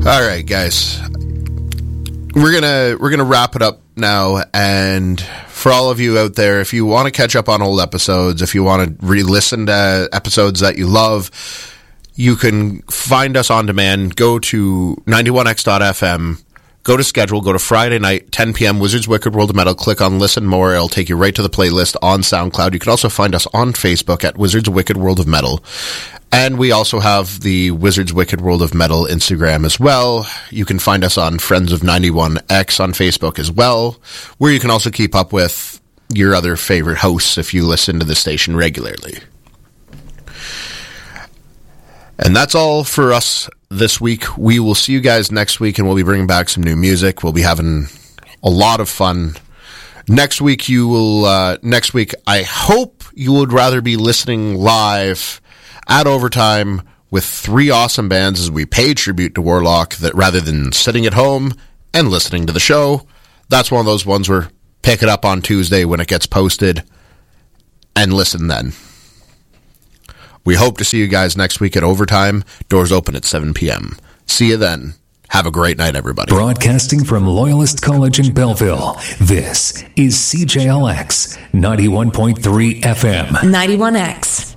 All right, guys. We're gonna wrap it up now, and for all of you out there, if you want to catch up on old episodes, if you want to re-listen to episodes that you love, you can find us on demand. Go to 91x.fm, go to schedule, go to Friday night, 10 p.m., Wizards Wicked World of Metal, click on Listen More. It'll take you right to the playlist on SoundCloud. You can also find us on Facebook at Wizards Wicked World of Metal. And we also have the Wizards Wicked World of Metal Instagram as well. You can find us on Friends of 91X on Facebook as well, where you can also keep up with your other favorite hosts if you listen to the station regularly. And that's all for us this week. We will see you guys next week, and we'll be bringing back some new music. We'll be having a lot of fun. Next week, I hope you would rather be listening live at Overtime with 3 awesome bands as we pay tribute to Warlock, that rather than sitting at home and listening to the show. That's one of those ones where pick it up on Tuesday when it gets posted and listen then. We hope to see you guys next week at Overtime. Doors open at 7 p.m. See you then. Have a great night, everybody. Broadcasting from Loyalist College in Belleville, this is CJLX 91.3 FM. 91X.